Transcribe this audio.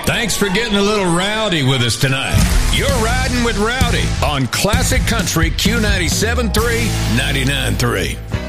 Thanks for getting a little rowdy with us tonight. You're riding with Rowdy on Classic Country Q97.3, 99.3.